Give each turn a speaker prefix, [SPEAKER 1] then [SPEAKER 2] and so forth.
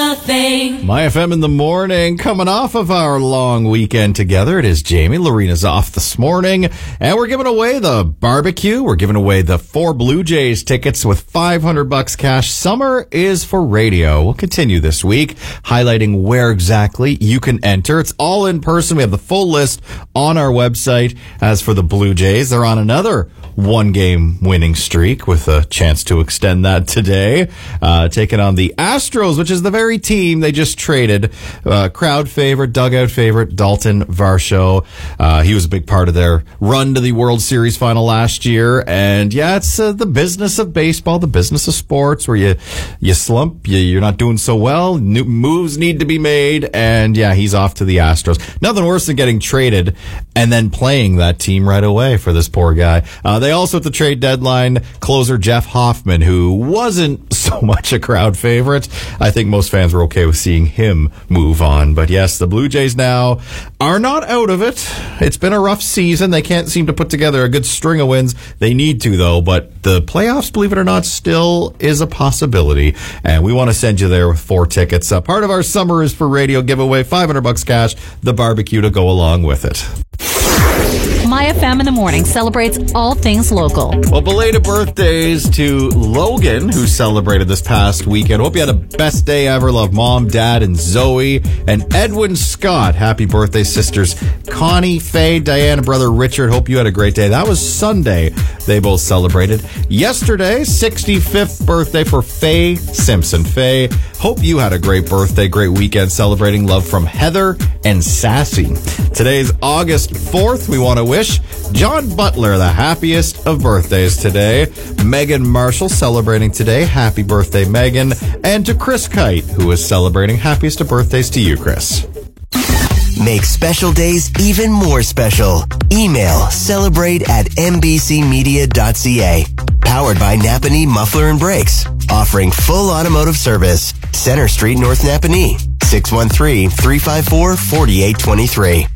[SPEAKER 1] the thing.
[SPEAKER 2] My FM in the morning, coming off of our long weekend together. It is Jamie. Lorena's off this morning, and we're giving away the barbecue. We're giving away the 4 Blue Jays tickets with $500 cash. Summer is for radio. We'll continue this week, highlighting where exactly you can enter. It's all in person. We have the full list on our website. As for the Blue Jays, they're on another 1-game winning streak with a chance to extend that today. Taking on the Astros, which is the very team they just traded. Crowd favorite, dugout favorite, Dalton Varsho. He was a big part of their run to the World Series final last year. And yeah, it's the business of baseball, the business of sports, where you slump, you're not doing so well, new moves need to be made, and yeah, he's off to the Astros. Nothing worse than getting traded and then playing that team right away for this poor guy. They also, at the trade deadline, closer Jeff Hoffman, who wasn't so much a crowd favorite. I think most fans were okay with seeing him move on. But yes, the Blue Jays now are not out of it. It's been a rough season. They can't seem to put together a good string of wins. They need to, though. But the playoffs, believe it or not, still is a possibility. And we want to send you there with 4 tickets. Part of our Summer is for Radio giveaway, $500 cash, the barbecue to go along with it.
[SPEAKER 3] My FM in the morning celebrates all things local.
[SPEAKER 2] Well, belated birthdays to Logan, who celebrated this past weekend. Hope you had the best day ever. Love Mom, Dad, and Zoe. And Edwin Scott. Happy birthday, sisters Connie, Faye, Diana, brother Richard. Hope you had a great day. That was Sunday. They both celebrated. Yesterday, 65th birthday for Faye Simpson. Faye, hope you had a great birthday, great weekend celebrating. Love from Heather and Sassy. Today's August 4th. We want to wish John Butler the happiest of birthdays today. Megan Marshall celebrating today. Happy birthday, Megan. And to Chris Kite, who is celebrating. Happiest of birthdays to you, Chris.
[SPEAKER 4] Make special days even more special. Email celebrate@mbcmedia.ca. Powered by Napanee Muffler and Brakes. Offering full automotive service. Center Street, North Napanee. 613-354-4823.